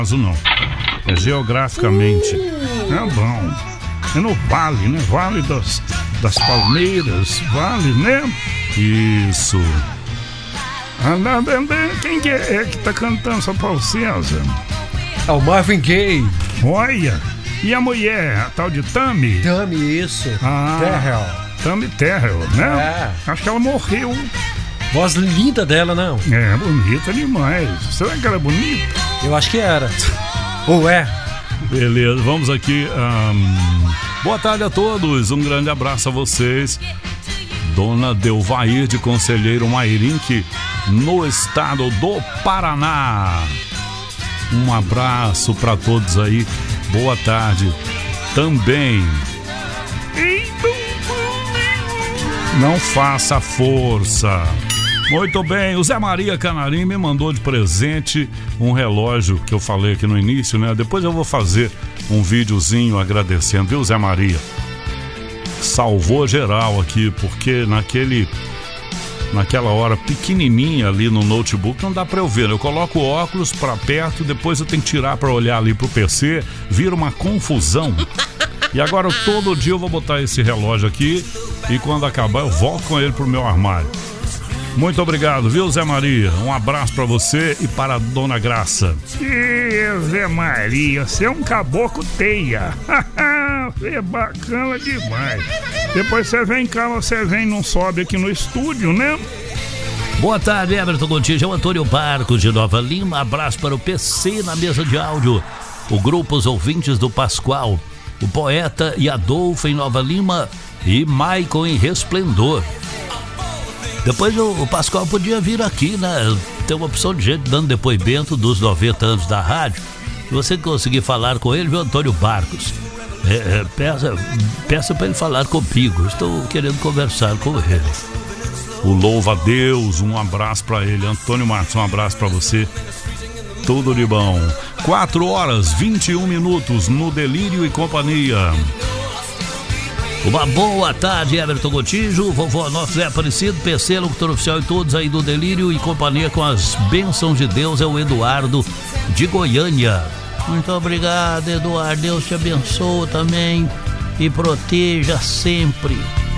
não. É geograficamente. É bom. É no vale, né? Vale das Palmeiras. Vale, né? Isso. Quem que é que tá cantando São Paulo César? É o Marvin Gaye. Olha. E a mulher, a tal de Tammy? Tammy, isso. Terrell. Tammy Terrell, né? É. Acho que ela morreu. Voz linda dela, não? É, bonita demais. Será que ela é bonita? Eu acho que era. Ou é? Beleza, vamos aqui. Boa tarde a todos. Um grande abraço a vocês. Dona Delvair de Conselheiro Mairinque, no estado do Paraná. Um abraço para todos aí. Boa tarde também. Não faça força. Muito bem, o Zé Maria Canarim me mandou de presente um relógio que eu falei aqui no início, né? Depois eu vou fazer um videozinho agradecendo, viu, Zé Maria? Salvou geral aqui, porque naquela hora pequenininha ali no notebook não dá pra eu ver, né? Eu coloco o óculos pra perto, depois eu tenho que tirar pra olhar ali pro PC, vira uma confusão. E agora todo dia eu vou botar esse relógio aqui e quando acabar eu volto com ele pro meu armário. Muito obrigado, viu, Zé Maria? Um abraço pra você e para a Dona Graça. Zé Maria, você é um caboclo teia. É bacana demais. Depois você vem cá, não sobe aqui no estúdio, né? Boa tarde, Everton Gontijo, é o Antônio Barcos de Nova Lima. Abraço para o PC na mesa de áudio, o grupo Os Ouvintes do Pascoal, o Poeta e Adolfo em Nova Lima e Maicon em Resplendor. Depois o Pascoal podia vir aqui, né? Tem uma opção de gente dando depoimento dos 90 anos da rádio. Se você conseguir falar com ele, viu, Antônio Barcos? Peça para ele falar comigo. Estou querendo conversar com ele. O louva a Deus, um abraço para ele. Antônio Marcos, um abraço para você. Tudo de bom. 4h21 no Delírio e Companhia. Uma boa tarde, Everton Gontijo, vovó nosso Zé Aparecido, PC, locutor oficial e todos aí do Delírio e Companhia com as bênçãos de Deus. É o Eduardo de Goiânia. Muito obrigado, Eduardo. Deus te abençoe também e proteja sempre.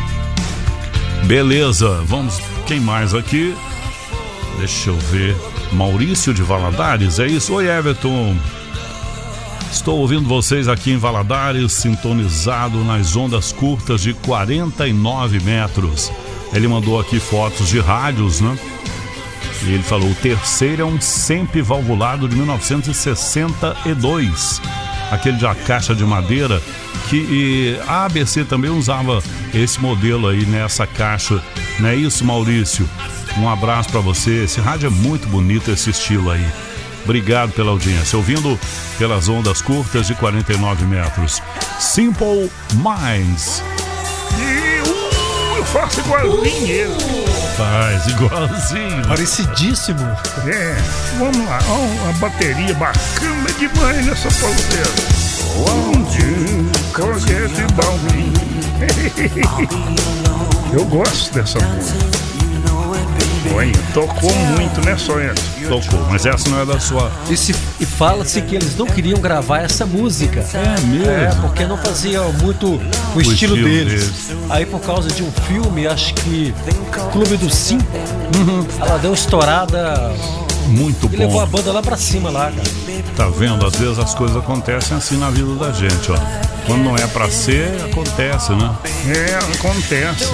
Beleza, vamos. Quem mais aqui? Deixa eu ver. Maurício de Valadares, é isso? Oi, Everton. Estou ouvindo vocês aqui em Valadares, sintonizado nas ondas curtas de 49 metros. Ele mandou aqui fotos de rádios, né? E ele falou, o terceiro é um sempre valvulado de 1962. Aquele de a caixa de madeira, que a ABC também usava esse modelo aí nessa caixa. Não é isso, Maurício? Um abraço para você. Esse rádio é muito bonito, esse estilo aí. Obrigado pela audiência. Ouvindo pelas ondas curtas de 49 metros. Simple Minds. Eu faço igualzinho ele. Faz igualzinho. Parecidíssimo. Vamos lá. A bateria bacana demais nessa pauleira. Eu gosto dessa música. Tocou muito, né, Sonhando? Tocou, mas essa não é da sua. E fala-se que eles não queriam gravar essa música. É mesmo? Porque não fazia muito o estilo deles. Aí por causa de um filme, acho que Clube dos Cinco, ela deu estourada. Muito bom. E levou a banda lá pra cima, lá, cara. Tá vendo? Às vezes as coisas acontecem assim na vida da gente, ó. Quando não é pra ser, acontece, né? Acontece.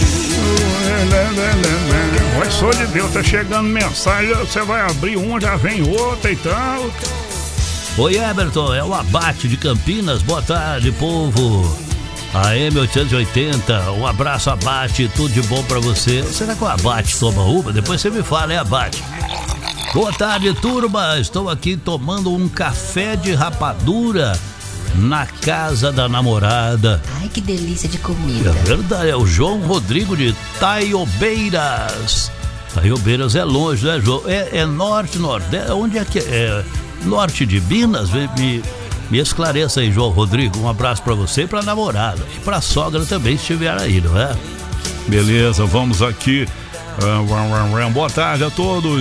Mas só de Deus, tá chegando mensagem, você vai abrir uma, já vem outra e tal. Oi, Everton, é o Abate de Campinas. Boa tarde, povo. AM 880, um abraço, Abate, tudo de bom pra você. Será que o Abate toma uma? Depois você me fala, Abate? Boa tarde, turma. Estou aqui tomando um café de rapadura na casa da namorada. Ai, que delícia de comida. É verdade, é o João Rodrigo de Taiobeiras. Taiobeiras é longe, né, João? É norte, nordeste. Onde é que é? Norte de Minas? Me esclareça aí, João Rodrigo. Um abraço pra você e pra namorada. E pra sogra também, se estiver aí, não é? Beleza, vamos aqui. Boa tarde a todos.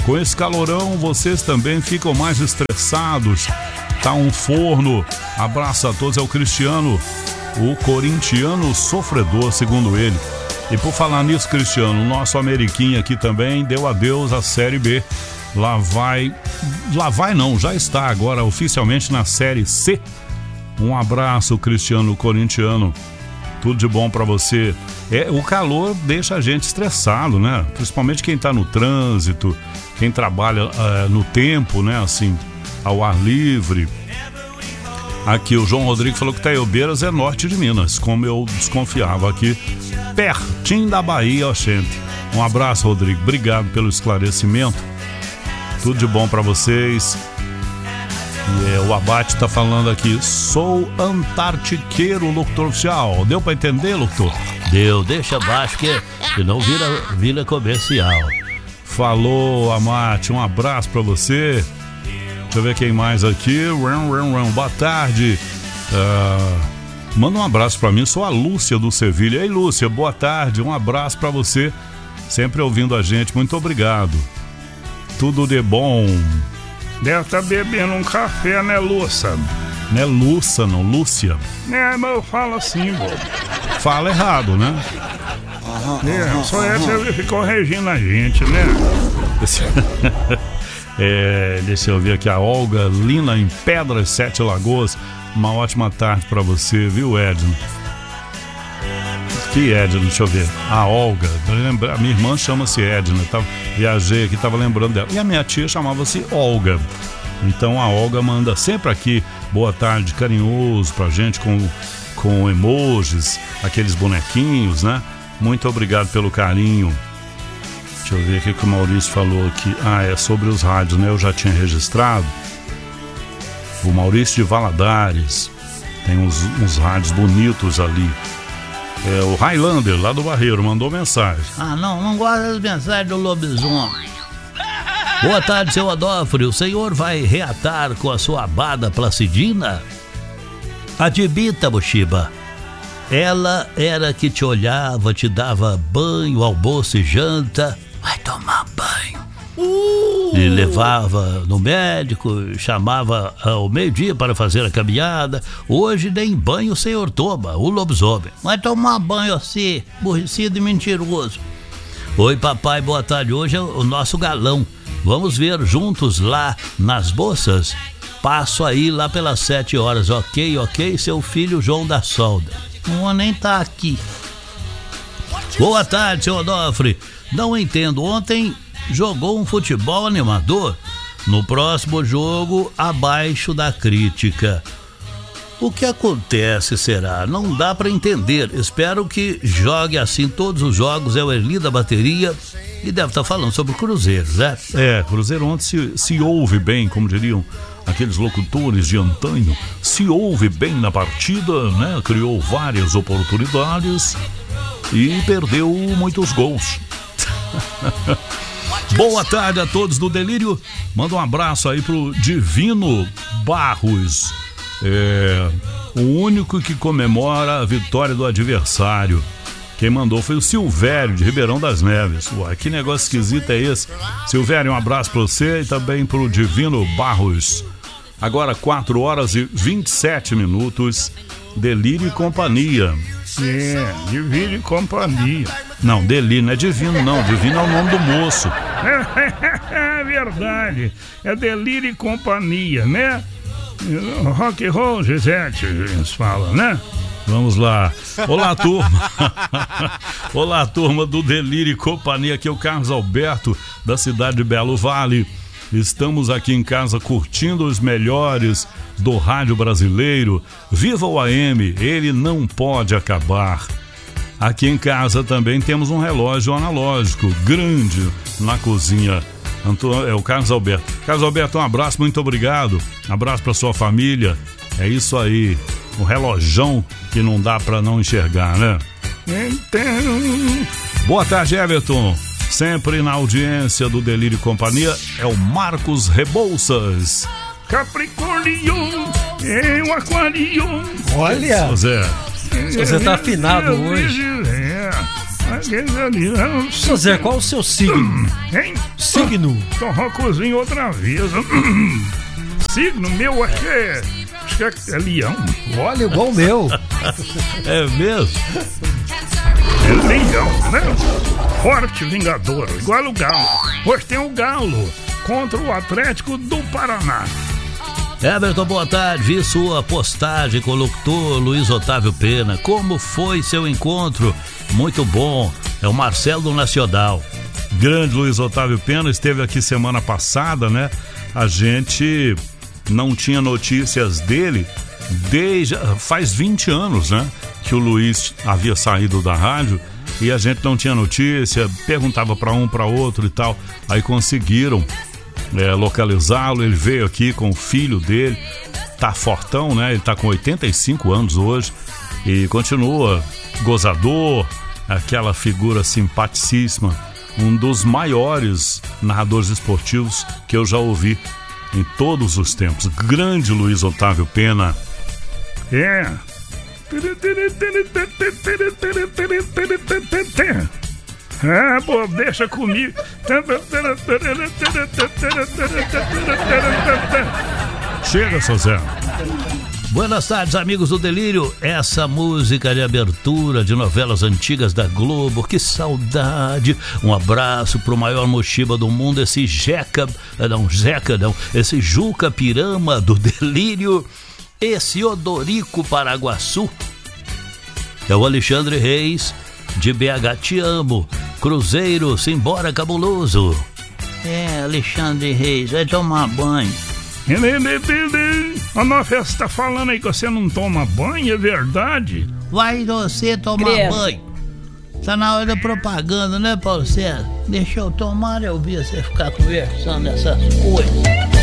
Com esse calorão, vocês também ficam mais estressados. Tá um forno. Abraço a todos. É o Cristiano, o corintiano sofredor, segundo ele. E por falar nisso, Cristiano, o nosso Ameriquinha aqui também deu adeus à Série B. Lá vai não, já está agora oficialmente na Série C. Um abraço, Cristiano corintiano. Tudo de bom pra você. O calor deixa a gente estressado, né? Principalmente quem tá no trânsito, quem trabalha no tempo, né? Assim, ao ar livre. Aqui o João Rodrigo falou que Taiobeiras é norte de Minas, como eu desconfiava, aqui pertinho da Bahia, Oxente. Um abraço, Rodrigo. Obrigado pelo esclarecimento. Tudo de bom pra vocês. O Abate tá falando aqui. Sou antartiqueiro, locutor oficial. Deu pra entender, locutor? Deu, deixa abaixo que não vira comercial. Falou, Amate. Um abraço pra você. Deixa eu ver quem mais aqui. Boa tarde. Manda um abraço pra mim. Sou a Lúcia do Sevilha. Ei, Lúcia, boa tarde. Um abraço pra você. Sempre ouvindo a gente. Muito obrigado. Tudo de bom. Deve estar bebendo um café, né, Lúcia? Não é Lúcia, não, Lúcia. Mas eu falo assim, bobo. Fala errado, né? Só essa ficou corrigindo a gente, né? Deixa eu ver aqui a Olga Lina em Pedras, 7 Lagoas. Uma ótima tarde pra você, viu, Edno? Que Edna, deixa eu ver. A Olga, a minha irmã chama-se Edna. Viajei aqui, tava lembrando dela. E a minha tia chamava-se Olga. Então a Olga manda sempre aqui boa tarde carinhoso pra gente com emojis, aqueles bonequinhos, né? Muito obrigado pelo carinho. Deixa eu ver o que o Maurício falou aqui. É sobre os rádios, né? Eu já tinha registrado. O Maurício de Valadares tem uns rádios bonitos ali. O Highlander, lá do Barreiro, mandou mensagem. Não gosto das mensagens do lobisomem. Boa tarde, seu Adolfo. O senhor vai reatar com a sua abada Placidina? Admita, Mochiba. Ela era que te olhava, te dava banho, almoço e janta. Vai tomar banho. E levava no médico, chamava ao meio-dia para fazer a caminhada. Hoje nem banho o senhor toma, o lobisomem. Vai tomar banho assim, aborrecido e mentiroso. Oi, papai, boa tarde. Hoje é o nosso galão. Vamos ver juntos lá nas Boças? Passo aí lá pelas 7 horas. Ok, seu filho João da Solda. Não nem tá aqui. Boa tarde, seu Onofre. Não entendo, ontem jogou um futebol animador. No próximo jogo, abaixo da crítica. O que acontece será? Não dá pra entender. Espero que jogue assim todos os jogos. É o Erli da bateria e deve estar falando sobre o Cruzeiro, né? Cruzeiro ontem se ouve bem, como diriam aqueles locutores de antanho. Se ouve bem na partida, né? Criou várias oportunidades e perdeu muitos gols. Boa tarde a todos do Delírio. Manda um abraço aí pro Divino Barros. O único que comemora a vitória do adversário. Quem mandou foi o Silvério de Ribeirão das Neves. Uai, que negócio esquisito é esse? Silvério, um abraço pra você e também pro Divino Barros. Agora 4 horas e 27 minutos. Delírio e Companhia. Divino e Companhia. Não, Delírio não é Divino não. Divino é o nome do moço. É verdade. É Delírio e Companhia, né? Rock and roll, Gisete, eles falam, né? Vamos lá. Olá, turma. Olá, turma do Delírio e Companhia. Aqui é o Carlos Alberto, da cidade de Belo Vale. Estamos aqui em casa curtindo os melhores do rádio brasileiro. Viva o AM, ele não pode acabar. Aqui em casa também temos um relógio analógico grande na cozinha. É o Carlos Alberto. Carlos Alberto, um abraço, muito obrigado. Abraço para sua família. É isso aí. Um relojão que não dá para não enxergar, né? Então... Boa tarde, Everton. Sempre na audiência do Delírio e Companhia é o Marcos Rebouças. Capricórnio, é o Aquário. Olha, Zé. Você tá afinado hoje. Seu Zé, qual o seu signo? Hein? Signo? Tô rocozinho outra vez. Signo meu, acho que é leão. Olha, igual o meu. É mesmo? É leão, né? Forte, vingador, igual o Galo. Hoje tem o Galo contra o Atlético do Paraná. Everton, boa tarde. Vi sua postagem com o locutor Luiz Otávio Pena. Como foi seu encontro? Muito bom. É o Marcelo do Nacional. Grande Luiz Otávio Pena esteve aqui semana passada, né? A gente não tinha notícias dele desde faz 20 anos, né? Que o Luiz havia saído da rádio e a gente não tinha notícia, perguntava para um, para outro e tal. Aí conseguiram localizá-lo. Ele veio aqui com o filho dele, tá fortão, né? Ele tá com 85 anos hoje e continua gozador, aquela figura simpaticíssima, um dos maiores narradores esportivos que eu já ouvi em todos os tempos. Grande Luiz Otávio Pena. É. Ah, pô, deixa comigo. Chega, seu Zé. Boas tardes, amigos do Delírio. Essa música de abertura de novelas antigas da Globo, que saudade. Um abraço pro maior mochiba do mundo, esse esse Juca Pirama do Delírio, esse Odorico Paraguaçu. É o Alexandre Reis de BH, te amo. Cruzeiro, simbora cabuloso. É, Alexandre Reis, vai tomar banho. A nossa tá falando aí que você não toma banho, é verdade? Vai você tomar banho. Tá na hora da propaganda, né, Paulo César? Deixa eu tomar, eu vi você ficar conversando essas coisas.